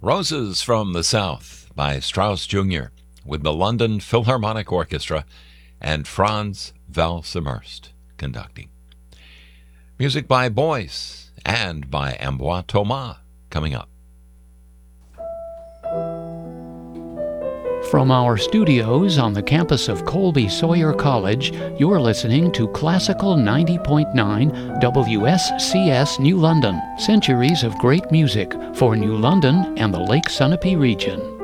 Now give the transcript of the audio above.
Roses from the South by Strauss Jr. with the London Philharmonic Orchestra and Franz Valsemörst conducting. Music by Boyce and by Ambroise Thomas coming up. From our studios on the campus of Colby Sawyer College, you're listening to Classical 90.9 WSCS New London. Centuries of great music for New London and the Lake Sunapee region.